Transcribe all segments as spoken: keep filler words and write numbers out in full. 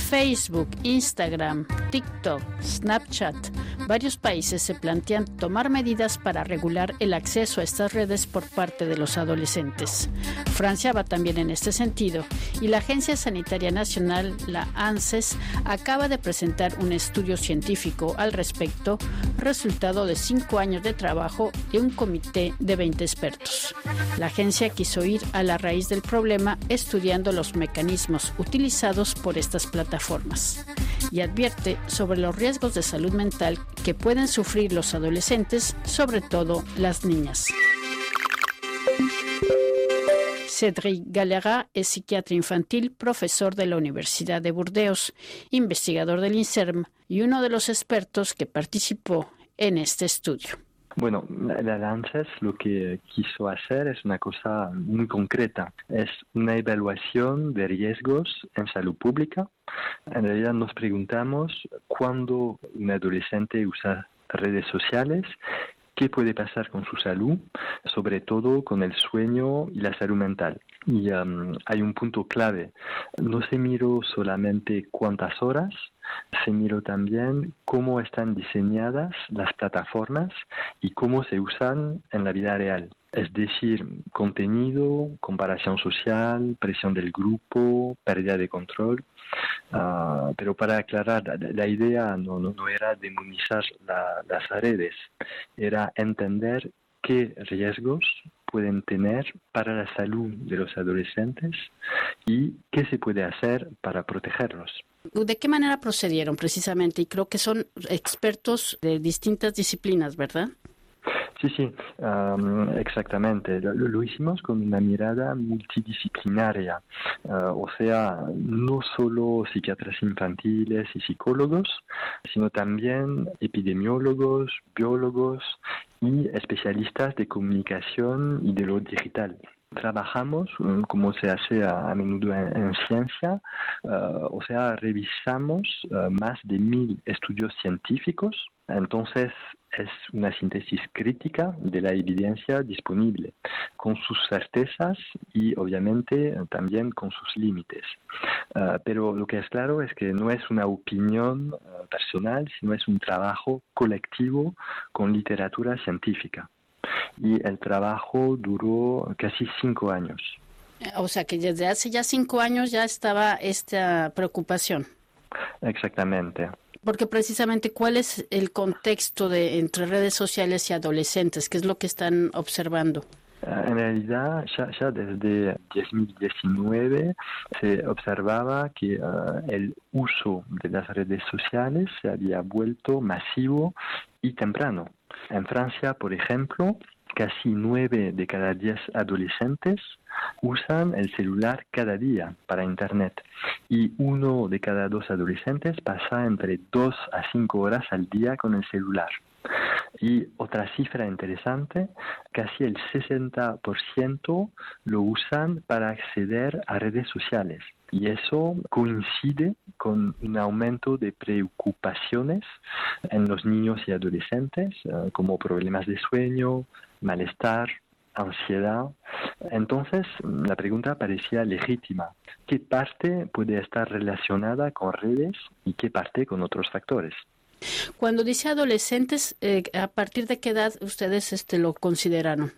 Facebook, Instagram, TikTok, Snapchat, varios países se plantean tomar medidas para regular el acceso a estas redes por parte de los adolescentes. Francia va también en este sentido y la Agencia Sanitaria Nacional, la ANSES, acaba de presentar un estudio científico al respecto, resultado de cinco años de trabajo de un comité de veinte expertos. La agencia quiso ir a la raíz del problema estudiando los mecanismos utilizados por estas plataformas y advierte sobre los riesgos de salud mental que pueden sufrir los adolescentes, sobre todo las niñas. Cédric Galera es psiquiatra infantil, profesor de la Universidad de Burdeos, investigador del INSERM y uno de los expertos que participó en este estudio. Bueno, la ANSES lo que quiso hacer es una cosa muy concreta. Es una evaluación de riesgos en salud pública. En realidad nos preguntamos cuándo un adolescente usa redes sociales, qué puede pasar con su salud, sobre todo con el sueño y la salud mental. Y um, hay un punto clave. No se miró solamente cuántas horas, se miró también cómo están diseñadas las plataformas y cómo se usan en la vida real. Es decir, contenido, comparación social, presión del grupo, pérdida de control. Uh, pero para aclarar, la, la idea no, no, no era demonizar la, las redes, era entender qué riesgos pueden tener para la salud de los adolescentes y qué se puede hacer para protegerlos. ¿De qué manera procedieron precisamente? Y creo que son expertos de distintas disciplinas, ¿verdad? Sí, sí, um, exactamente. Lo, lo hicimos con una mirada multidisciplinaria, uh, o sea, no solo psiquiatras infantiles y psicólogos, sino también epidemiólogos, biólogos y especialistas de comunicación y de lo digital. Trabajamos, como se hace a, a menudo en, en ciencia, uh, o sea, revisamos uh, más de mil estudios científicos. Entonces, es una síntesis crítica de la evidencia disponible, con sus certezas y obviamente también con sus límites. Uh, pero lo que es claro es que no es una opinión uh, personal, sino es un trabajo colectivo con literatura científica. Y el trabajo duró casi cinco años. O sea que desde hace ya cinco años ya estaba esta preocupación. Exactamente. Porque precisamente, ¿cuál es el contexto de entre redes sociales y adolescentes? ¿Qué es lo que están observando? En realidad, ya, ya desde dos mil diecinueve se observaba que uh, el uso de las redes sociales se había vuelto masivo y temprano. En Francia, por ejemplo, casi nueve de cada diez adolescentes usan el celular cada día para Internet y uno de cada dos adolescentes pasa entre dos a cinco horas al día con el celular. Y otra cifra interesante, casi el sesenta por ciento lo usan para acceder a redes sociales. Y eso coincide con un aumento de preocupaciones en los niños y adolescentes, uh, como problemas de sueño, malestar, ansiedad. Entonces, la pregunta parecía legítima. ¿Qué parte puede estar relacionada con redes y qué parte con otros factores? Cuando dice adolescentes, eh, ¿a partir de qué edad ustedes este, lo consideraron?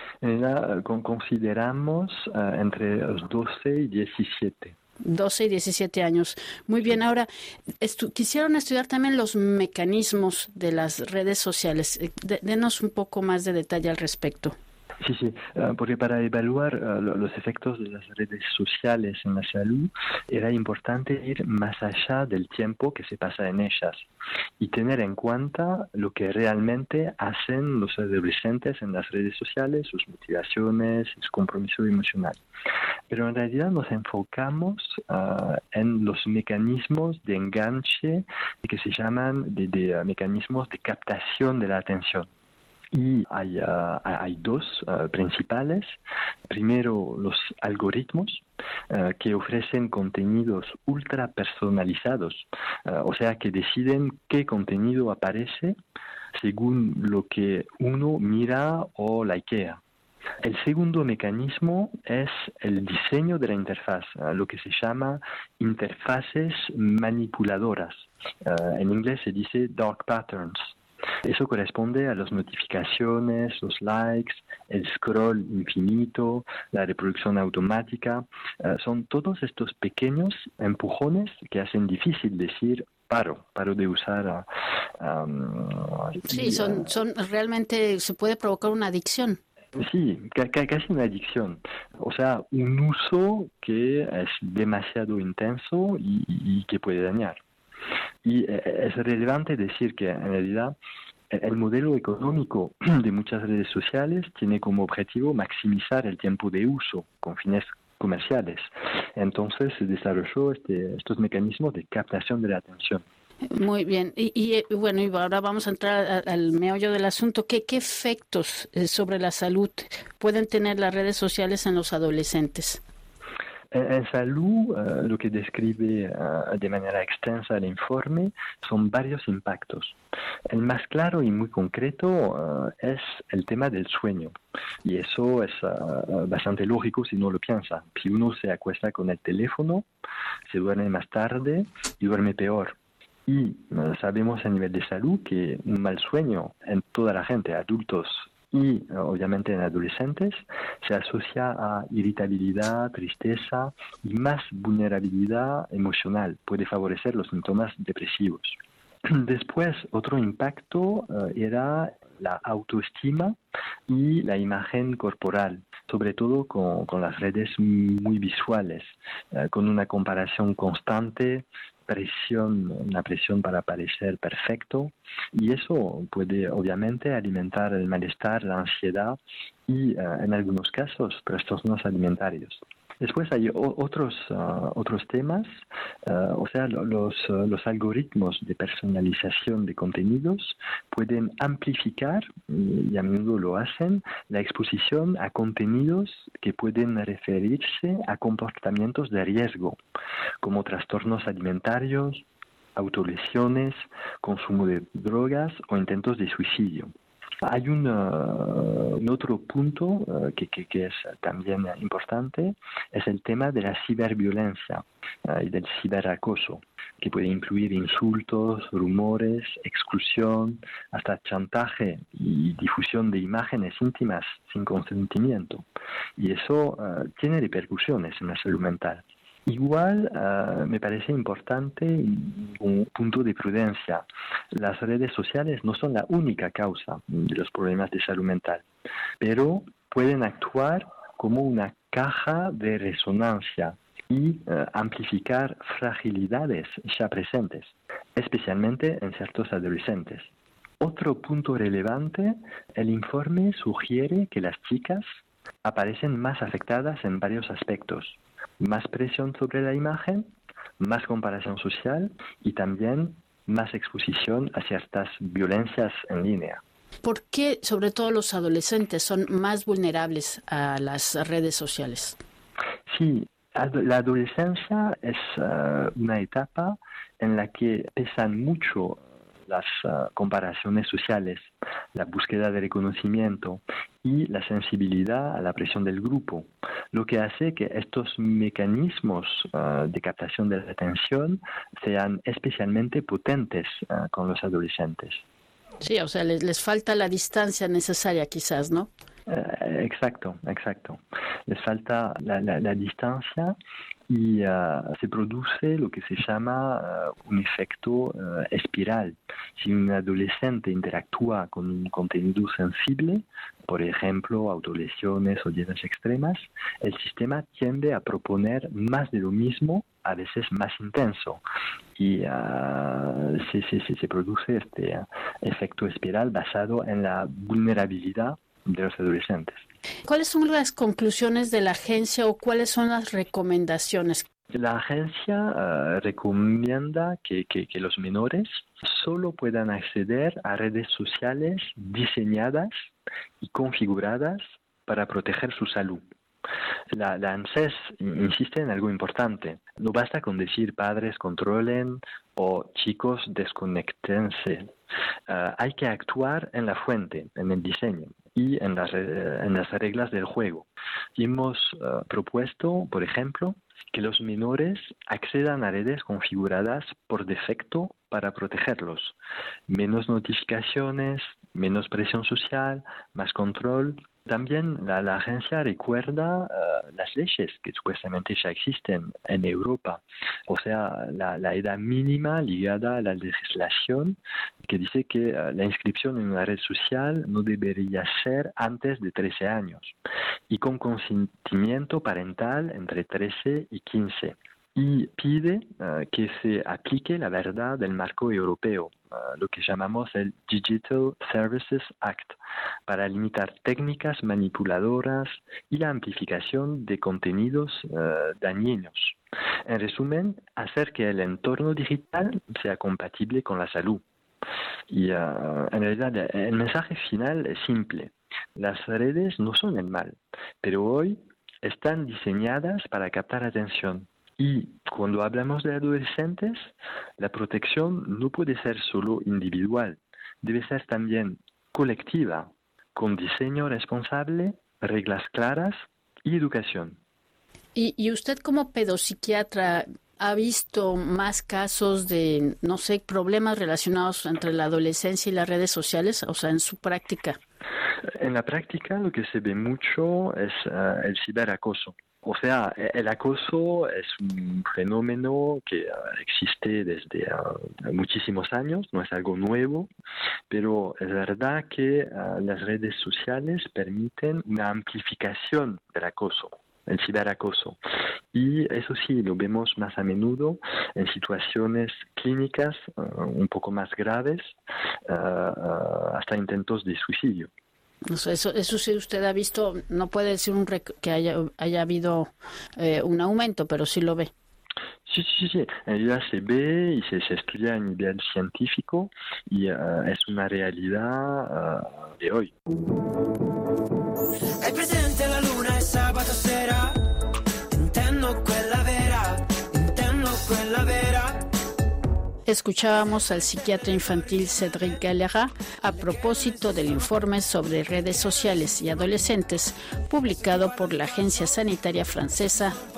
La, con, consideramos uh, entre los doce y diecisiete. doce y diecisiete años. Muy bien, ahora, estu- quisieron estudiar también los mecanismos de las redes sociales. De- denos un poco más de detalle al respecto. Sí, sí, uh, porque para evaluar uh, los efectos de las redes sociales en la salud era importante ir más allá del tiempo que se pasa en ellas y tener en cuenta lo que realmente hacen los adolescentes en las redes sociales, sus motivaciones, su compromiso emocional. Pero en realidad nos enfocamos uh, en los mecanismos de enganche que se llaman de, de uh, mecanismos de captación de la atención. Y hay, uh, hay dos uh, principales. Primero, los algoritmos uh, que ofrecen contenidos ultra personalizados, uh, o sea, que deciden qué contenido aparece según lo que uno mira o likea. El segundo mecanismo es el diseño de la interfaz, lo que se llama interfaces manipuladoras. En inglés se dice dark patterns. Eso corresponde a las notificaciones, los likes, el scroll infinito, la reproducción automática. Son todos estos pequeños empujones que hacen difícil decir paro, paro de usar. Um, sí, y, son, son realmente, se puede provocar una adicción. Sí, casi una adicción. O sea, un uso que es demasiado intenso y, y que puede dañar. Y es relevante decir que en realidad el modelo económico de muchas redes sociales tiene como objetivo maximizar el tiempo de uso con fines comerciales. Entonces se desarrolló este, estos mecanismos de captación de la atención. Muy bien. Y, y bueno, y ahora vamos a entrar a, al meollo del asunto. ¿Qué, qué efectos sobre la salud pueden tener las redes sociales en los adolescentes? En, en salud, uh, lo que describe uh, de manera extensa el informe son varios impactos. El más claro y muy concreto uh, es el tema del sueño. Y eso es uh, bastante lógico si uno lo piensa. Si uno se acuesta con el teléfono, se duerme más tarde y duerme peor. Y uh, sabemos a nivel de salud que un mal sueño en toda la gente, adultos y uh, obviamente en adolescentes, se asocia a irritabilidad, tristeza y más vulnerabilidad emocional. Puede favorecer los síntomas depresivos. Después, otro impacto uh, era la autoestima y la imagen corporal, sobre todo con, con las redes muy visuales, uh, con una comparación constante, presión, una presión para parecer perfecto, y eso puede obviamente alimentar el malestar, la ansiedad y uh, en algunos casos trastornos alimentarios. Después hay o- otros uh, otros temas, uh, o sea, los, uh, los algoritmos de personalización de contenidos pueden amplificar, y a menudo lo hacen, la exposición a contenidos que pueden referirse a comportamientos de riesgo, como trastornos alimentarios, autolesiones, consumo de drogas o intentos de suicidio. Hay un, uh, un otro punto uh, que, que, que es también importante, es el tema de la ciberviolencia uh, y del ciberacoso, que puede incluir insultos, rumores, exclusión, hasta chantaje y difusión de imágenes íntimas sin consentimiento. Y eso uh, tiene repercusiones en la salud mental. Igual uh, me parece importante un punto de prudencia. Las redes sociales no son la única causa de los problemas de salud mental, pero pueden actuar como una caja de resonancia y uh, amplificar fragilidades ya presentes, especialmente en ciertos adolescentes. Otro punto relevante, el informe sugiere que las chicas aparecen más afectadas en varios aspectos. Más presión sobre la imagen, más comparación social y también más exposición a ciertas violencias en línea. ¿Por qué, sobre todo los adolescentes, son más vulnerables a las redes sociales? Sí, la adolescencia es uh, una etapa en la que pesan mucho las uh, comparaciones sociales, la búsqueda de reconocimiento y la sensibilidad a la presión del grupo, lo que hace que estos mecanismos uh, de captación de la atención sean especialmente potentes uh, con los adolescentes. Sí, o sea, les, les falta la distancia necesaria quizás, ¿no? Uh, exacto, exacto. Les falta la, la, la distancia y uh, se produce lo que se llama uh, un efecto uh, espiral. Si un adolescente interactúa con un contenido sensible, por ejemplo, autolesiones o dietas extremas, el sistema tiende a proponer más de lo mismo, a veces más intenso. Y uh, se, se, se produce este uh, efecto espiral basado en la vulnerabilidad de los adolescentes. ¿Cuáles son las conclusiones de la agencia o cuáles son las recomendaciones? La agencia uh, recomienda que, que, que los menores solo puedan acceder a redes sociales diseñadas y configuradas para proteger su salud. La, la ANSES insiste en algo importante. No basta con decir padres controlen o chicos desconectense. Uh, hay que actuar en la fuente, en el diseño. y en las, en las reglas del juego. Y hemos uh, propuesto, por ejemplo, que los menores accedan a redes configuradas por defecto para protegerlos. Menos notificaciones, menos presión social, más control. También la, la agencia recuerda uh, las leyes que supuestamente ya existen en Europa. O sea, la, la edad mínima ligada a la legislación que dice que uh, la inscripción en una red social no debería ser antes de trece años y con consentimiento parental entre trece y quince. Y pide uh, que se aplique la verdad del marco europeo, uh, lo que llamamos el Digital Services Act, para limitar técnicas manipuladoras y la amplificación de contenidos uh, dañinos. En resumen, hacer que el entorno digital sea compatible con la salud. Y uh, en realidad el mensaje final es simple. Las redes no son el mal, pero hoy están diseñadas para captar atención. Y cuando hablamos de adolescentes, la protección no puede ser solo individual, debe ser también colectiva, con diseño responsable, reglas claras y educación. ¿Y, y usted como pedopsiquiatra ha visto más casos de, no sé, problemas relacionados entre la adolescencia y las redes sociales, o sea, en su práctica? En la práctica lo que se ve mucho es uh, el ciberacoso. O sea, el acoso es un fenómeno que uh, existe desde uh, muchísimos años, no es algo nuevo, pero es verdad que uh, las redes sociales permiten una amplificación del acoso, el ciberacoso. Y eso sí, lo vemos más a menudo en situaciones clínicas uh, un poco más graves, uh, uh, hasta intentos de suicidio. O sea, eso, eso sí usted ha visto, no puede decir un rec- que haya, haya habido eh, un aumento, pero sí lo ve. Sí, sí, sí, en realidad se ve y se, se estudia a nivel científico y uh, es una realidad uh, de hoy. Hai presente la luna e sabato sera? Intendo quella vera, intendo quella vera. Escuchábamos al psiquiatra infantil Cédric Galera a propósito del informe sobre redes sociales y adolescentes publicado por la Agencia Sanitaria Francesa